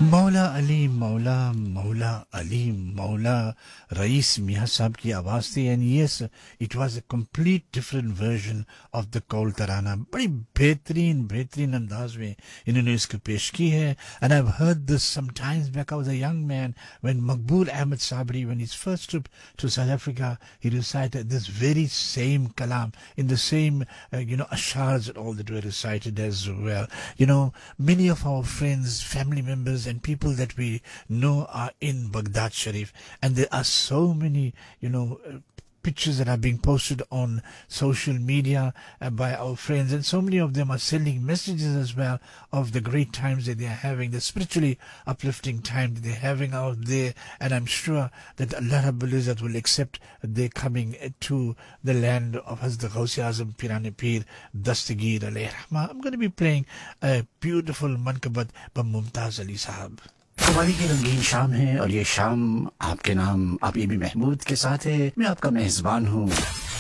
मौला अली मौला मौला अली मौला रईस मियाँ साहब की आवाज़ थी and yes it was a complete different version of the Kaul तराना बड़ी बेहतरीन बेहतरीन अंदाज में इन्होंने इसको पेश की है and I have heard this sometimes back I was a young man when Maqbool Ahmad Sabri when his first trip to South Africa he recited this very same kalam in the same ashars and all that were recited as well. Many of our friends, family members and people that we know are in Baghdad Sharif, and there are so many pictures that are being posted on social media by our friends, and so many of them are sending messages as well of the great times that they are having, the spiritually uplifting time that they're having out there. And I'm sure that Allah Rabbul Izzat will accept their coming to the land of Hazrat Ghaus Azam Pirane Pir Dastagir alayhi rahma. I'm going to be playing a beautiful mankabat by Mumtaz Ali Sahab. Qawwali की रंगीन शाम है और ये शाम आपके नाम आप ये भी महमूद के साथ है। मैं आपका मेजबान हूँ